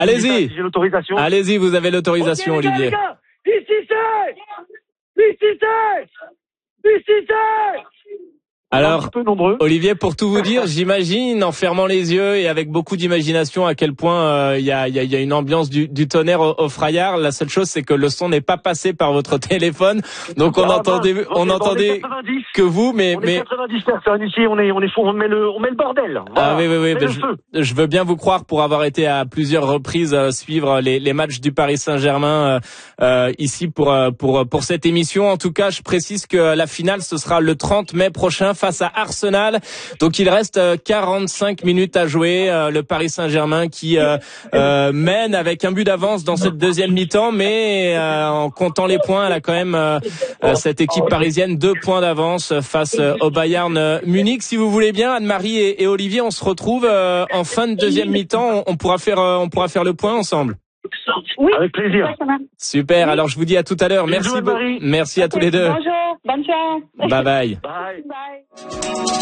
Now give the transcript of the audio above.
Allez-y. Si j'ai l'autorisation. Allez-y, vous avez l'autorisation, Ok, les Olivier. gars, ici c'est Alors, un petit peu nombreux. Olivier, pour tout vous dire, j'imagine, en fermant les yeux et avec beaucoup d'imagination, à quel point il y a une ambiance du tonnerre au Frayard. La seule chose, c'est que le son n'est pas passé par votre téléphone, donc on entendait que vous, mais 90 personnes ici, on est fou, on met le bordel. Voilà. Ah oui, je veux bien vous croire pour avoir été à plusieurs reprises suivre les matchs du Paris Saint-Germain ici pour cette émission. En tout cas, je précise que la finale ce sera le 30 mai prochain face à Arsenal. Donc il reste 45 minutes à jouer. Le Paris Saint-Germain qui mène avec un but d'avance dans cette deuxième mi-temps, mais en comptant les points, elle a quand même cette équipe parisienne 2 points d'avance face au Bayern Munich. Si vous voulez bien, Anne-Marie et Olivier, on se retrouve en fin de deuxième mi-temps. On pourra faire le point ensemble. Oui, avec plaisir. Super. Alors je vous dis à tout à l'heure. Merci beaucoup. Merci à tous les deux. Bonjour. Bonne chance. Bye bye. Bye. Bye.